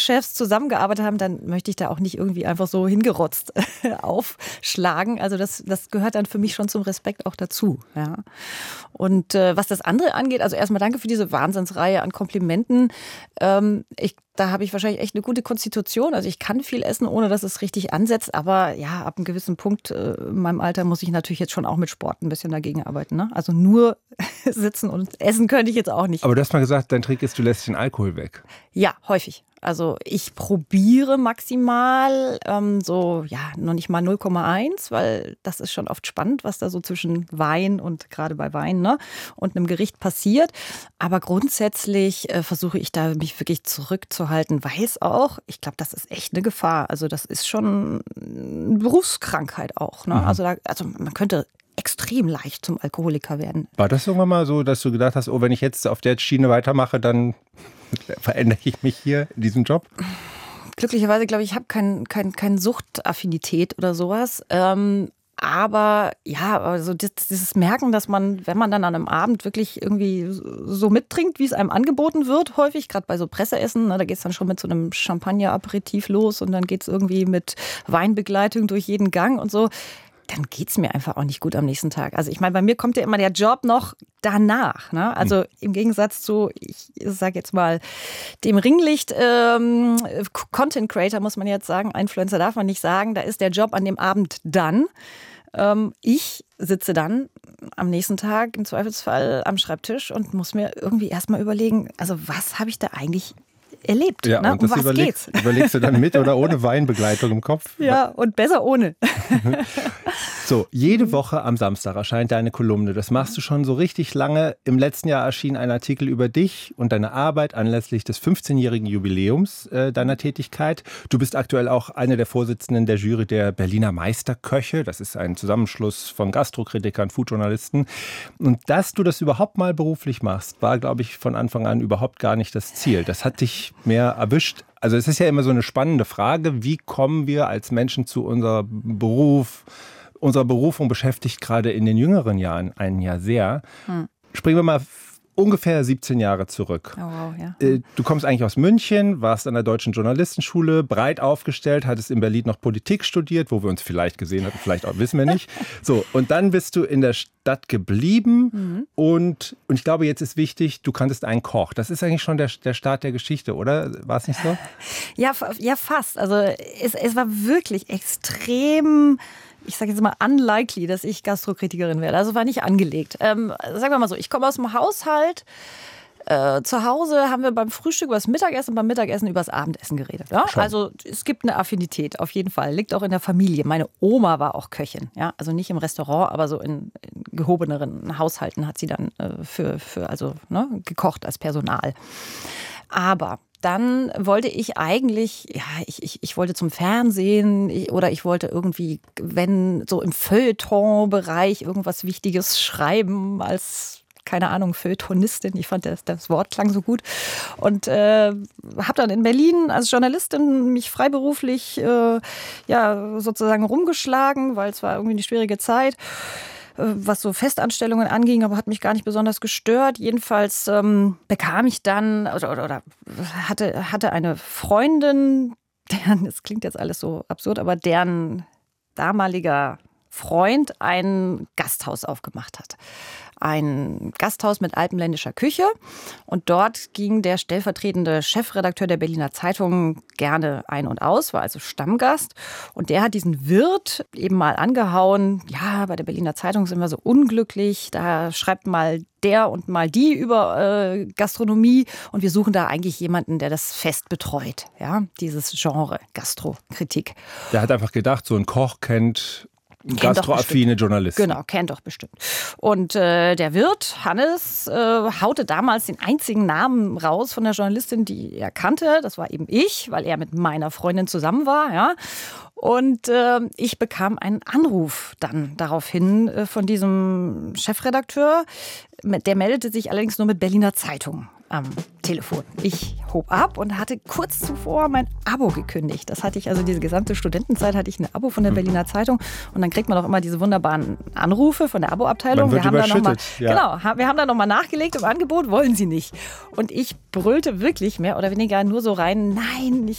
Chefs zusammengearbeitet haben, dann möchte ich da auch nicht irgendwie einfach so hingerotzt aufschlagen. Also das gehört dann für mich schon zum Respekt auch dazu. Ja. Und was das andere angeht, also erstmal danke für diese Wahnsinnsreihe an Komplimenten. Da habe ich wahrscheinlich echt eine gute Konstitution. Also ich kann viel essen, ohne dass es richtig ansetzt. Aber ja, ab einem gewissen Punkt in meinem Alter muss ich natürlich jetzt schon auch mit Sport ein bisschen dagegen arbeiten. Ne? Also nur sitzen und essen könnte ich jetzt auch nicht. Aber du hast mal gesagt, dein Trick ist, du lässt den Alkohol weg. Ja, häufig. Also ich probiere maximal noch nicht mal 0,1, weil das ist schon oft spannend, was da so zwischen Wein und gerade bei Wein, ne, und einem Gericht passiert. Aber grundsätzlich versuche ich da mich wirklich zurückzuhalten, weil es auch, ich glaube, das ist echt eine Gefahr. Also das ist schon eine Berufskrankheit auch. Ne? Also man könnte extrem leicht zum Alkoholiker werden. War das irgendwann mal so, dass du gedacht hast, oh, wenn ich jetzt auf der Schiene weitermache, dann verändere ich mich hier in diesem Job? Glücklicherweise, glaube ich, habe keine Suchtaffinität oder sowas. Aber ja, also dieses Merken, dass man, wenn man dann an einem Abend wirklich irgendwie so mittrinkt, wie es einem angeboten wird, häufig, gerade bei so Presseessen, ne, da geht es dann schon mit so einem Champagner-Aperitif los und dann geht es irgendwie mit Weinbegleitung durch jeden Gang und so. Dann geht es mir einfach auch nicht gut am nächsten Tag. Also ich meine, bei mir kommt ja immer der Job noch danach. Ne? Also im Gegensatz zu, ich sage jetzt mal, dem Ringlicht Content Creator, muss man jetzt sagen, Influencer darf man nicht sagen, da ist der Job an dem Abend dann. Ich sitze dann am nächsten Tag im Zweifelsfall am Schreibtisch und muss mir irgendwie erstmal überlegen, also was habe ich da eigentlich erlebt. Ja, ne? Und das um was geht's? Überlegst du dann mit oder ohne Weinbegleitung im Kopf? Ja, und besser ohne. So, jede Woche am Samstag erscheint deine Kolumne. Das machst du schon so richtig lange. Im letzten Jahr erschien ein Artikel über dich und deine Arbeit anlässlich des 15-jährigen Jubiläums deiner Tätigkeit. Du bist aktuell auch eine der Vorsitzenden der Jury der Berliner Meisterköche. Das ist ein Zusammenschluss von Gastrokritikern, Foodjournalisten. Und dass du das überhaupt mal beruflich machst, war, glaube ich, von Anfang an überhaupt gar nicht das Ziel. Das hat dich mehr erwischt. Also es ist ja immer so eine spannende Frage, wie kommen wir als Menschen zu unserem Beruf? Unsere Berufung beschäftigt gerade in den jüngeren Jahren einen ja sehr. Springen wir mal ungefähr 17 Jahre zurück. Oh, wow, ja. Du kommst eigentlich aus München, warst an der Deutschen Journalistenschule, breit aufgestellt, hattest in Berlin noch Politik studiert, wo wir uns vielleicht gesehen hatten, vielleicht auch, wissen wir nicht. So, und dann bist du in der Stadt geblieben und ich glaube, jetzt ist wichtig, du kanntest einen Koch. Das ist eigentlich schon der Start der Geschichte, oder? War es nicht so? Ja, fast. Also es war wirklich extrem, ich sage jetzt mal unlikely, dass ich Gastrokritikerin werde. Also war nicht angelegt. Sagen wir mal so, ich komme aus dem Haushalt. Zu Hause haben wir beim Frühstück über das Mittagessen und beim Mittagessen über das Abendessen geredet. Ja? Also es gibt eine Affinität, auf jeden Fall. Liegt auch in der Familie. Meine Oma war auch Köchin. Ja? Also nicht im Restaurant, aber so in gehobeneren Haushalten hat sie dann gekocht als Personal. Aber dann wollte ich eigentlich, ich wollte zum Fernsehen oder ich wollte irgendwie, wenn so im Feuilleton-Bereich irgendwas Wichtiges schreiben als, keine Ahnung, Feuilletonistin. Ich fand, das Wort klang so gut. Und habe dann in Berlin als Journalistin mich freiberuflich sozusagen rumgeschlagen, weil es war irgendwie eine schwierige Zeit, was so Festanstellungen anging, aber hat mich gar nicht besonders gestört. Jedenfalls bekam ich dann oder hatte eine Freundin, das klingt jetzt alles so absurd, aber deren damaliger Freund ein Gasthaus aufgemacht hat. Ein Gasthaus mit alpenländischer Küche. Und dort ging der stellvertretende Chefredakteur der Berliner Zeitung gerne ein und aus, war also Stammgast. Und der hat diesen Wirt eben mal angehauen. Ja, bei der Berliner Zeitung sind wir so unglücklich. Da schreibt mal der und mal die über Gastronomie. Und wir suchen da eigentlich jemanden, der das fest betreut. Ja, dieses Genre Gastrokritik. Der hat einfach gedacht, so ein Koch kennt gastroaffine Journalisten. Genau, kennt doch bestimmt. Und der Wirt, Hannes, haute damals den einzigen Namen raus von der Journalistin, die er kannte. Das war eben ich, weil er mit meiner Freundin zusammen war. Ja. Und ich bekam einen Anruf dann daraufhin von diesem Chefredakteur. Der meldete sich allerdings nur mit Berliner Zeitung am Telefon. Ich hob ab und hatte kurz zuvor mein Abo gekündigt. Das hatte ich, also diese gesamte Studentenzeit hatte ich ein Abo von der Berliner Zeitung und dann kriegt man auch immer diese wunderbaren Anrufe von der Abo-Abteilung. Wir haben wir haben da nochmal nachgelegt im Angebot, wollen Sie nicht. Und ich brüllte wirklich mehr oder weniger nur so rein, nein,